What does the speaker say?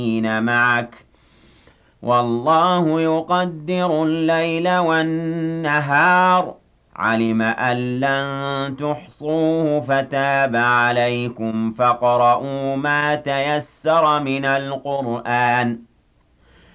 معك والله يقدر الليل والنهار علم أن لن تحصوه فتاب عليكم فاقرؤوا ما تيسر من القرآن